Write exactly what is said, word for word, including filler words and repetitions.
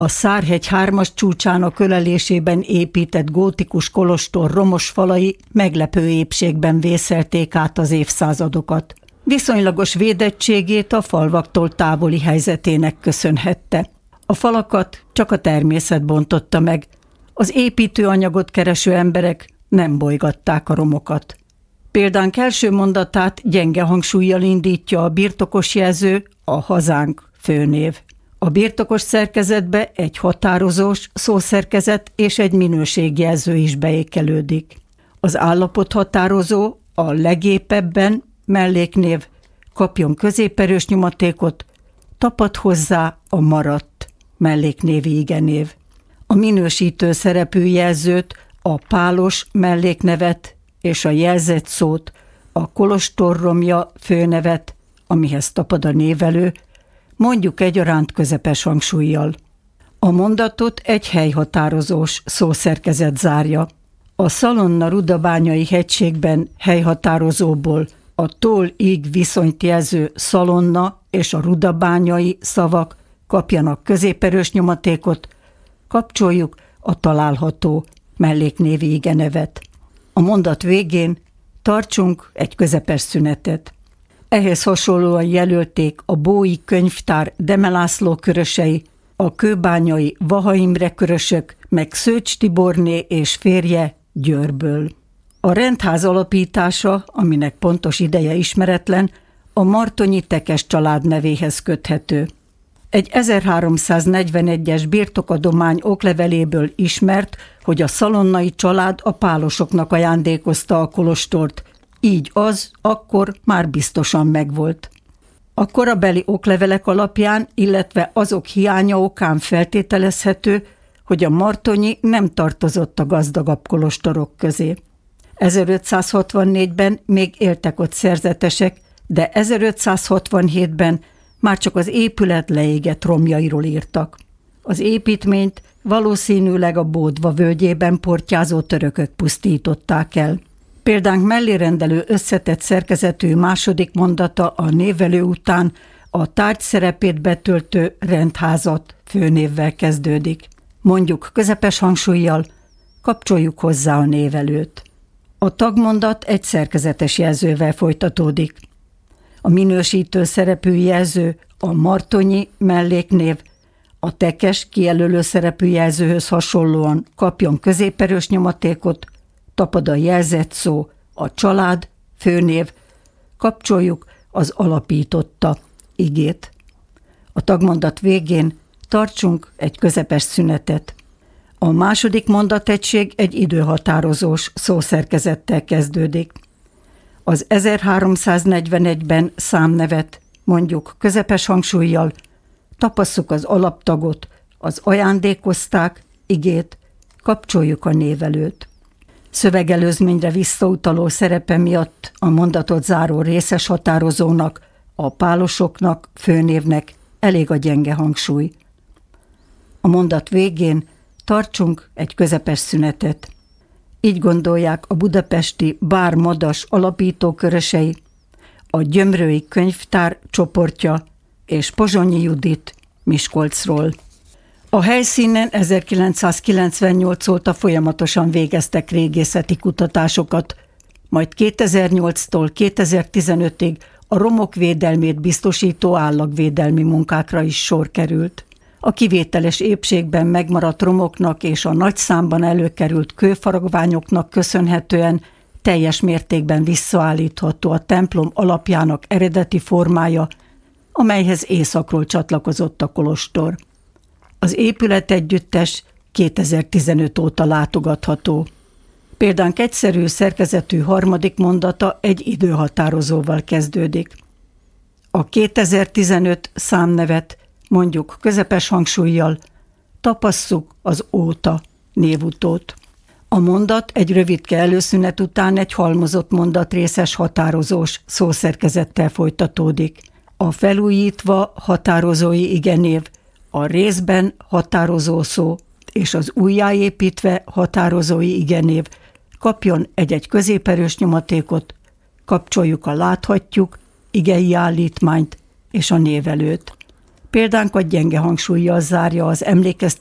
A Szárhegy hármas csúcsának ölelésében épített gótikus kolostor romos falai meglepő épségben vészelték át az évszázadokat. Viszonylagos védettségét a falvaktól távoli helyzetének köszönhette. A falakat csak a természet bontotta meg. Az építőanyagot kereső emberek nem bolygatták a romokat. Példánk első mondatát gyenge hangsúllyal indítja a birtokos jelző, a hazánk főnév. A birtokos szerkezetbe egy határozós szószerkezet és egy minőségjelző is beékelődik. Az állapothatározó a legépebben melléknév, kapjon középerős nyomatékot, tapad hozzá a maradt melléknévi igenév. A minősítő szerepű jelzőt, a pálos melléknevet és a jelzett szót, a kolostorromja főnevet, amihez tapad a névelő, mondjuk egyaránt közepes hangsúllyal. A mondatot egy helyhatározós szószerkezet zárja. A Szalonna-Rudabányai hegységben helyhatározóból a tól-ig viszonyt jelző Szalonna és a Rudabányai szavak kapjanak középerős nyomatékot, kapcsoljuk a található melléknévi igenevet. A mondat végén tartsunk egy közepes szünetet. Ehhez hasonlóan jelölték a Bói könyvtár Demelászló körösei, a kőbányai Vaha Imre körösök, meg Szőcs Tiborné és férje Győrből. A rendház alapítása, aminek pontos ideje ismeretlen, a Martonyi Tekes család nevéhez köthető. Egy ezerháromszáznegyvenegyes birtokadomány okleveléből ismert, hogy a szalonnai család a pálosoknak ajándékozta a kolostort, így az akkor már biztosan megvolt. A korabeli oklevelek alapján, illetve azok hiánya okán feltételezhető, hogy a Martonyi nem tartozott a gazdagabb kolostorok közé. ezerötszázhatvannégyben még éltek ott szerzetesek, de ezerötszázhatvanhétben már csak az épület leégett romjairól írtak. Az építményt valószínűleg a Bódva völgyében portyázó törökök pusztították el. Példánk mellérendelő összetett szerkezetű második mondata a névelő után a tárgy szerepét betöltő rendházat főnévvel kezdődik. Mondjuk közepes hangsúllyal, kapcsoljuk hozzá a névelőt. A tagmondat egy szerkezetes jelzővel folytatódik. A minősítő szerepű jelző a Martonyi melléknév, a Tekes kijelölő szerepű jelzőhöz hasonlóan kapjon középerős nyomatékot, tapad a jelzett szó, a család, főnév, kapcsoljuk az alapította igét. A tagmondat végén tartsunk egy közepes szünetet. A második mondategység egy időhatározós szószerkezettel kezdődik. Az ezerháromszáznegyvenegyben számnevet, mondjuk közepes hangsúllyal, tapasszuk az alaptagot, az ajándékozták igét, kapcsoljuk a névelőt. Szövegelőzményre visszautaló szerepe miatt a mondatot záró részes határozónak, a pálosoknak, főnévnek elég a gyenge hangsúly. A mondat végén tartsunk egy közepes szünetet. Így gondolják a budapesti Bár-Madas alapítókörösei, a Gyömrői könyvtár csoportja és Pozsonyi Judit Miskolcról. A helyszínen ezerkilencszázkilencvennyolc óta folyamatosan végeztek régészeti kutatásokat, majd kétezer-nyolctól kétezer-tizenötig a romok védelmét biztosító állagvédelmi munkákra is sor került. A kivételes épségben megmaradt romoknak és a nagy számban előkerült kőfaragványoknak köszönhetően teljes mértékben visszaállítható a templom alapjának eredeti formája, amelyhez északról csatlakozott a kolostor. Az épület együttes kétezer-tizenöt óta látogatható. Példánk egyszerű szerkezetű harmadik mondata egy időhatározóval kezdődik. A kétezer-tizenöt számnevet, mondjuk közepes hangsúllyal, tapasszuk az óta névutót. A mondat egy rövidke előszünet után egy halmozott mondatrészes határozós szószerkezettel folytatódik. A felújítva határozói igenév, a részben határozó szó és az újjáépítve határozói igenév kapjon egy-egy középerős nyomatékot, kapcsoljuk a láthatjuk, igei állítmányt és a névelőt. Példánkat gyenge hangsúllyal zárja az emlékeztető